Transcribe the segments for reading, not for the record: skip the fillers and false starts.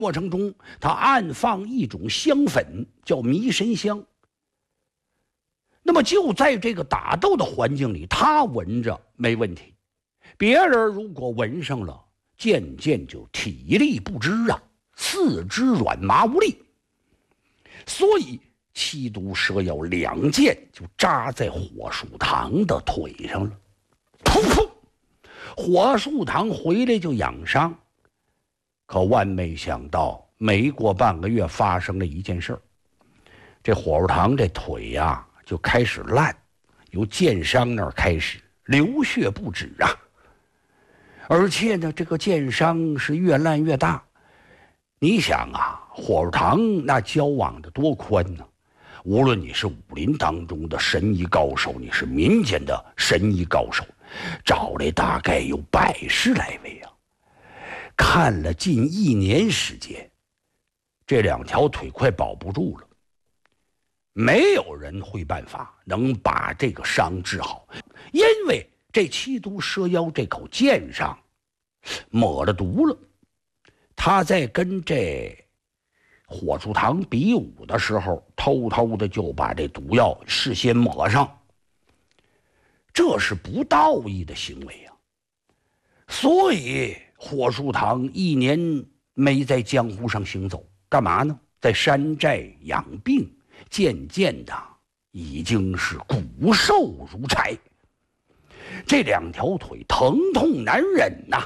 过程中，他暗放一种香粉，叫迷神香。那么就在这个打斗的环境里，他闻着没问题，别人如果闻上了，渐渐就体力不支啊，四肢软麻无力。所以七毒蛇妖两剑就扎在火树堂的腿上了。噗噗，火树堂回来就养伤。可万没想到，没过半个月发生了一件事儿，这火树堂这腿呀就开始烂，由剑伤那儿开始流血不止啊。而且呢，这个剑伤是越烂越大。你想啊，火树堂那交往的多宽呢？无论你是武林当中的神医高手，你是民间的神医高手，找来大概有110来位啊。看了近1年时间，这两条腿快保不住了。没有人会办法能把这个伤治好，因为这七毒蛇妖这口剑上抹了毒了。他在跟这火树堂比武的时候，偷偷的就把这毒药事先抹上，这是不道义的行为啊。所以火树堂1年没在江湖上行走，干嘛呢？在山寨养病，渐渐的已经是骨瘦如柴，这两条腿疼痛难忍呐。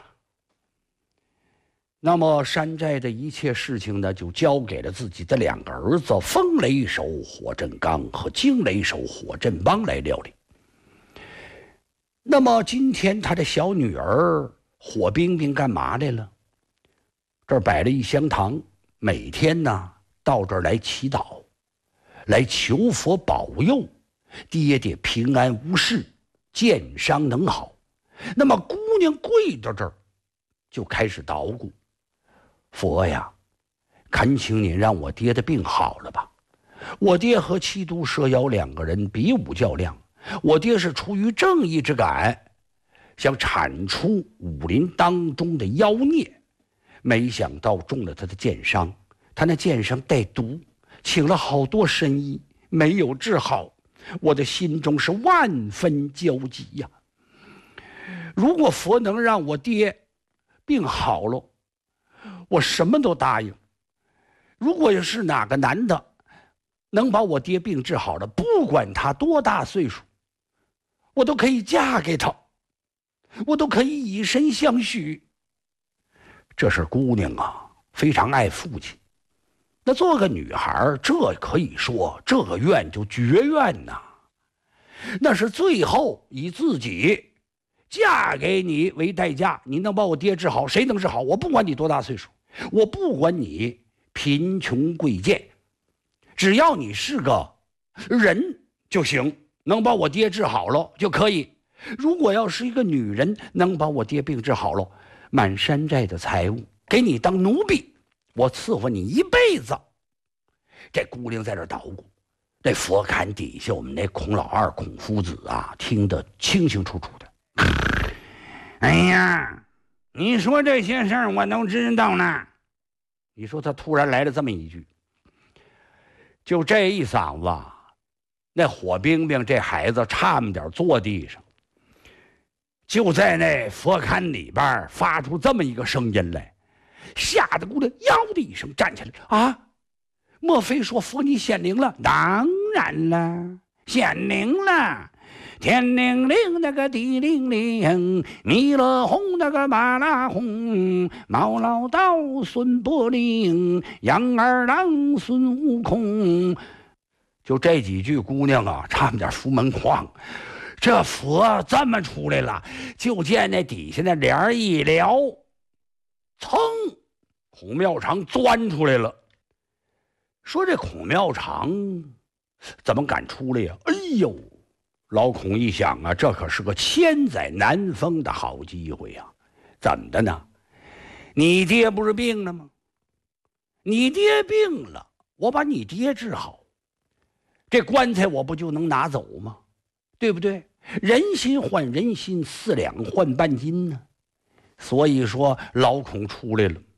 那么山寨的一切事情呢，就交给了自己的2个儿子风雷手火振刚和惊雷手火振邦来料理。那么今天他的小女儿火冰冰干嘛来了？这儿摆了一香堂，每天呢到这儿来祈祷，来求佛保佑爹爹平安无事，剑伤能好。那么姑娘跪到这儿就开始捣鼓，佛呀，恳请你让我爹的病好了吧。我爹和七毒蛇妖2个人比武较量，我爹是出于正义之感，想铲除武林当中的妖孽，没想到中了他的剑伤，他那剑伤带毒，请了好多神医没有治好，我的心中是万分焦急呀。如果佛能让我爹病好了，我什么都答应。如果是哪个男的能把我爹病治好了，不管他多大岁数，我都可以嫁给他，我都可以以身相许。这是姑娘啊，非常爱父亲。那做个女孩，这可以说这个愿就绝愿呐。那是最后以自己嫁给你为代价，你能把我爹治好，谁能治好？我不管你多大岁数，我不管你贫穷贵贱，只要你是个人就行，能把我爹治好了就可以。如果要是一个女人能把我爹病治好了，满山寨的财物给你当奴婢，我伺候你一辈子。这姑娘在这捣鼓，这佛龛底下我们那孔老二孔夫子啊，听得清清楚楚的。哎呀，你说这些事儿我都知道呢。你说他突然来了这么一句，就这一嗓子，那火冰冰这孩子差么点坐地上，就在那佛龛里边发出这么一个声音来，吓得姑娘嗷的一声站起来啊！莫非说佛你显灵了？当然了，显灵了。天灵灵那个地灵灵，弥勒红那个马拉红，毛老道孙伯龄，杨二郎孙悟空。就这几句，姑娘啊差点扶门框。这佛这么出来了，就见那底下那帘一撩，噌，孔妙长钻出来了。说这孔妙长怎么敢出来呀？哎呦，老孔一想啊，这可是个千载难逢的好机会呀！怎么的呢？你爹不是病了吗？你爹病了，我把你爹治好，这棺材我不就能拿走吗？对不对？人心换人心，4两换半斤呢。所以说老孔出来了，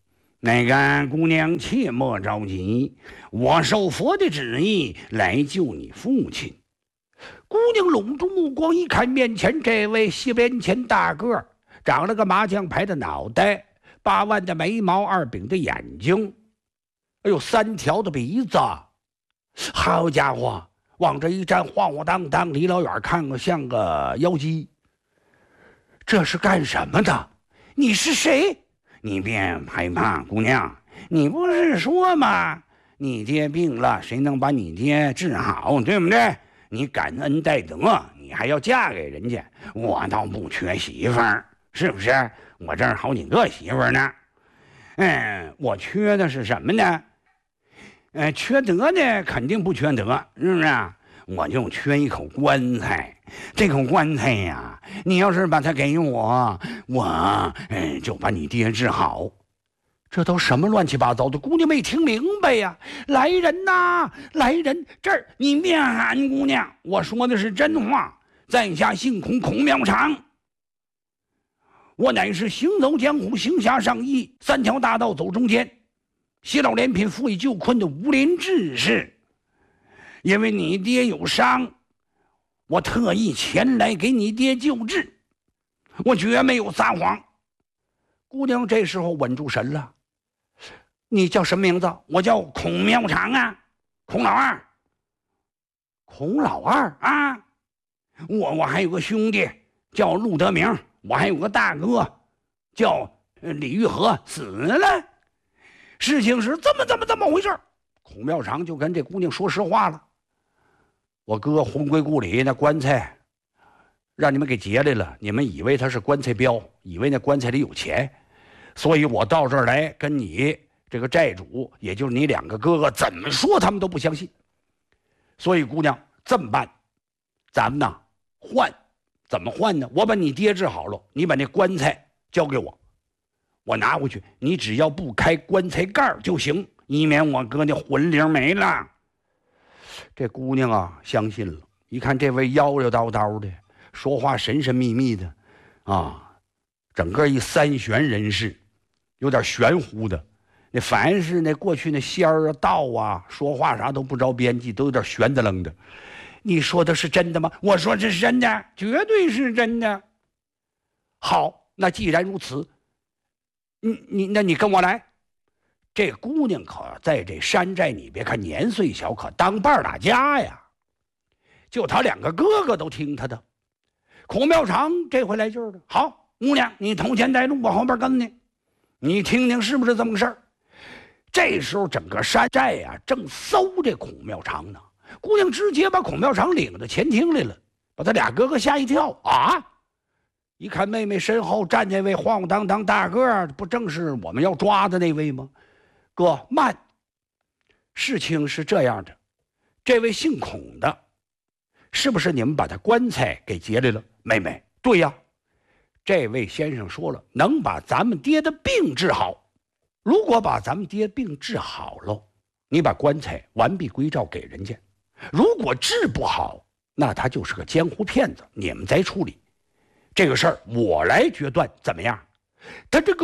那个姑娘切莫着急，我受佛的旨意来救你父亲。姑娘拢住目光一看，面前这位西边前大个，长了个麻将牌的脑袋，8万的眉毛，2饼的眼睛，哎呦，3条的鼻子，好家伙，往这一站，晃晃荡荡，离老远看个像个妖姬。这是干什么的？你是谁？你别害怕，姑娘，你不是说吗？你爹病了，谁能把你爹治好，对不对？你感恩戴德，你还要嫁给人家，我倒不缺媳妇儿，是不是？我这儿好几个媳妇儿呢。我缺的是什么呢？缺德呢，肯定不缺德，是不是？我就缺一口棺材。这口棺材呀，你要是把它给我，我就把你爹治好。这都什么乱七八糟的？姑娘没听明白呀！来人呐，来人！这儿你别喊，姑娘，我说的是真话。在下姓孔，孔妙长，我乃是行走江湖，行侠仗义，3条大道走中间，携老怜贫，扶危救困的武林志士。因为你爹有伤，我特意前来给你爹救治，我绝没有撒谎。姑娘这时候稳住神了。你叫什么名字？我叫孔妙长啊，孔老二。孔老二啊，我还有个兄弟叫陆德明，我还有个大哥叫李玉和，死了。事情是这么回事。孔妙长就跟这姑娘说实话了。我哥魂归故里，那棺材让你们给劫来了，你们以为他是棺材镖，以为那棺材里有钱，所以我到这儿来跟你这个债主，也就是你2个哥哥，怎么说他们都不相信。所以姑娘这么办，咱们呢换，怎么换呢？我把你爹治好了，你把那棺材交给我，我拿回去，你只要不开棺材盖就行，以免我哥的魂灵没了。这姑娘啊相信了，一看这位妖妖叨叨的，说话神神秘秘的啊，整个一3玄人士，有点玄乎的。那凡是那过去那仙儿啊道啊，说话啥都不着边际，都有点悬的愣的。你说的是真的吗？我说这是真的，绝对是真的。好，那既然如此，那你跟我来。这姑娘可在这山寨，你别看年岁小，可当伴大家呀。就他2个哥哥都听他的。孔妙长这回来劲儿了，好，姑娘你头前带路，我后边跟你，你听听是不是这么个事儿？这时候整个山寨呀正搜这孔妙长呢，姑娘直接把孔妙长领到前厅来了，把他2哥哥吓一跳啊！一看妹妹身后站那位晃晃荡荡大个，不正是我们要抓的那位吗？哥慢，事情是这样的，这位姓孔的，是不是你们把他棺材给劫来了？妹妹，对呀。这位先生说了，能把咱们爹的病治好。如果把咱们爹病治好了，你把棺材完璧归赵给人家；如果治不好，那他就是个江湖骗子，你们再处理。这个事儿我来决断，怎么样？他这个，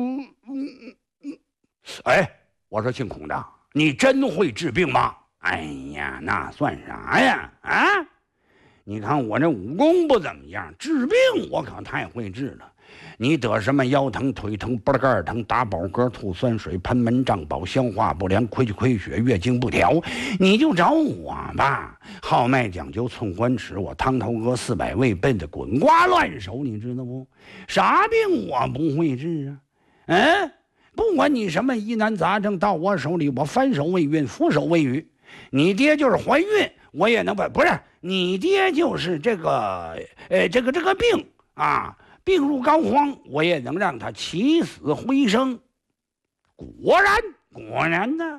我说姓孔的，你真会治病吗？哎呀，那算啥呀？啊，你看我这武功不怎么样，治病我可太会治了。你得什么腰疼、腿疼、脖盖疼、打饱嗝、吐酸水、喷门胀饱、消化不良、亏血、月经不调，你就找我吧。号脉讲究寸关尺，我汤头哥400味，笨的滚瓜烂熟，你知道不？啥病我不会治啊？不管你什么疑难杂症到我手里，我翻手为云，覆手为雨。你爹就是怀孕，我也能不是你爹就是这个病啊。病入膏肓，我也能让他起死回生。果然呢，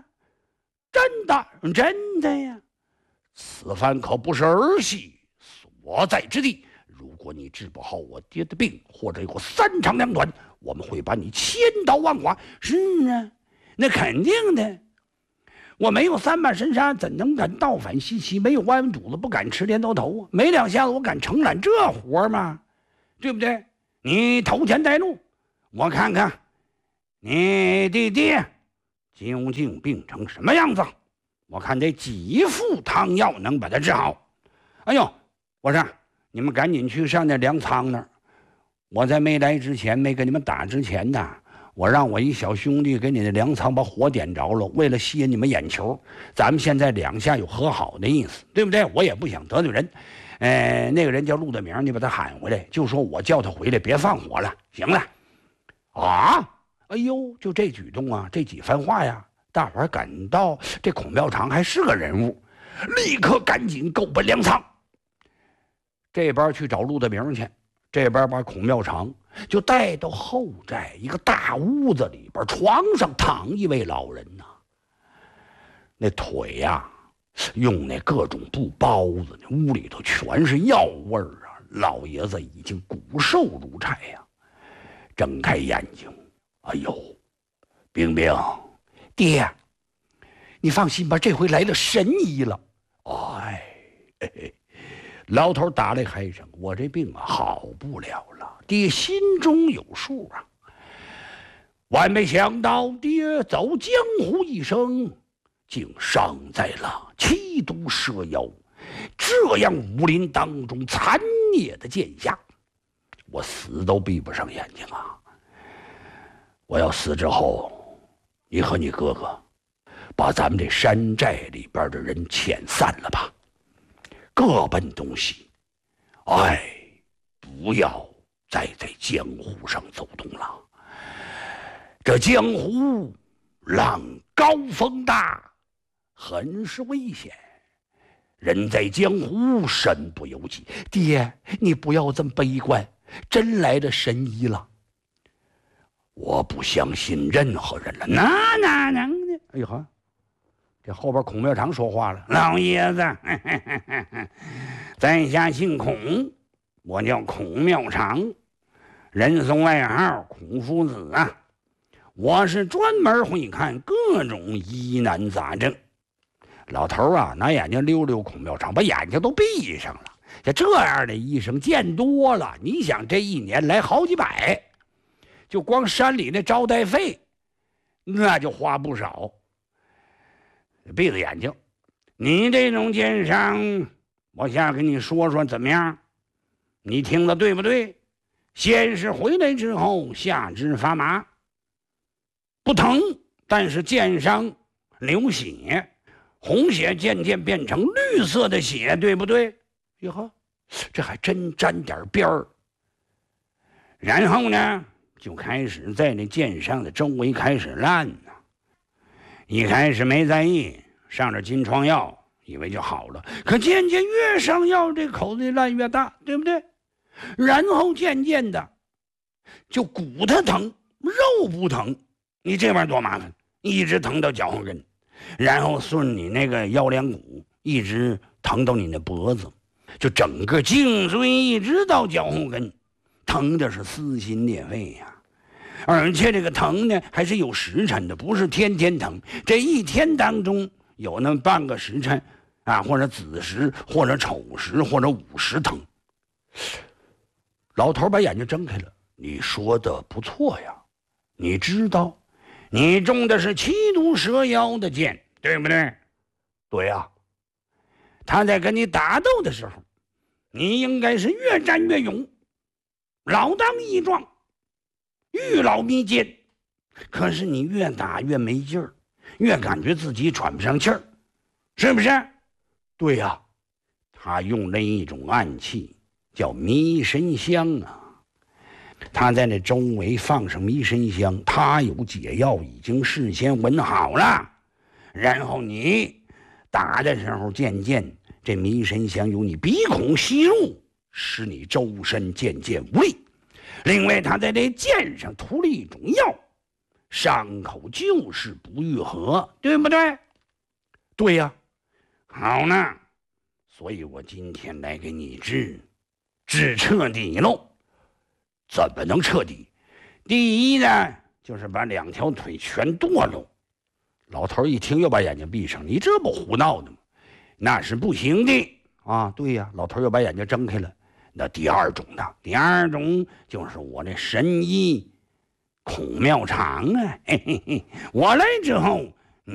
真的呀！此番可不是儿戏所在之地。如果你治不好我爹的病，或者有3长2短，我们会把你千刀万剐。是啊，那肯定的。我没有3把神杀，怎能敢倒反西岐？没有歪门主子，不敢吃镰刀头啊！没2下子，我敢承揽这活吗？对不对？你头前带路，我看看你的爹究竟病成什么样子？我看这几副汤药能把他治好。哎呦，我说你们赶紧去上那粮仓那儿。我在没来之前，没给你们打之前呢，我让我一小兄弟给你的粮仓把火点着了，为了吸引你们眼球，咱们现在两下有和好的意思，对不对？我也不想得罪人。那个人叫陆德明，你把他喊回来，就说我叫他回来，别放火了，行了。啊，哎呦，就这举动啊，这几番话呀，大伙儿感到这孔庙长还是个人物，立刻赶紧够奔粮仓。这边去找陆德明去，这边把孔庙长就带到后寨一个大屋子里边，床上躺一位老人呐，那腿呀，用那各种布包子，那屋里头全是药味儿啊！老爷子已经骨瘦如柴呀，睁开眼睛，哎呦，冰冰，爹，你放心吧，这回来了神医了。哎，嘿嘿，老头打了嗨声，我这病啊好不了了，爹心中有数啊。万没想到，爹走江湖一生，竟伤在了七毒蛇妖这样武林当中残孽的剑下，我死都闭不上眼睛啊！我要死之后，你和你哥哥把咱们这山寨里边的人遣散了吧，各奔东西，哎，不要再在江湖上走动了。这江湖浪高风大，很是危险，人在江湖身不由己。爹，你不要这么悲观，真来了神医了。我不相信任何人了，那哪能呢？哎呦呵，这后边孔庙长说话了，老爷子，在下姓孔，我叫孔庙长，人送外号孔夫子啊。我是专门会看各种疑难杂症。老头啊，拿眼睛溜溜孔庙长，把眼睛都闭上了。像这样的医生见多了，你想这一年来好几百，就光山里那招待费，那就花不少。闭着眼睛，你这种奸商，我先跟你说说怎么样？你听的对不对？先是回来之后下肢发麻，不疼，但是剑伤流血，红血渐渐变成绿色的血，对不对？哟呵，这还真沾点边儿。然后呢，就开始在那剑伤的周围开始烂呢。一开始没在意，上点金疮药，以为就好了。可渐渐越上药，这口子烂越大，对不对？然后渐渐的，就骨头疼，肉不疼。你这玩意儿多麻烦，一直疼到脚后跟，然后顺你那个腰梁骨，一直疼到你那脖子，就整个颈椎一直到脚后跟，疼的是撕心裂肺呀。而且这个疼呢，还是有时辰的，不是天天疼。这一天当中有那么半个时辰啊，或者子时，或者丑时，或者午时疼。老头把眼睛睁开了，你说的不错呀，你知道你中的是七毒蛇妖的剑，对不对？对呀。他在跟你打斗的时候，你应该是越战越勇，老当益壮，愈老弥坚。可是你越打越没劲儿，越感觉自己喘不上气儿，是不是？对呀。他用了一种暗器，叫迷神香啊。他在那周围放上迷神香，他有解药已经事先闻好了。然后你打的时候，渐渐这迷神香由你鼻孔吸入，使你周身渐渐无力。另外，他在这剑上涂了一种药，伤口就是不愈合，对不对？对呀。好呢，所以我今天来给你治彻底喽。怎么能彻底？第一呢，就是把两条腿全剁喽。老头一听又把眼睛闭上，你这不胡闹的吗？那是不行的啊！对呀，老头又把眼睛睁开了。那第二种呢？第二种就是我这神医孔妙长啊，嘿嘿嘿，我来之后，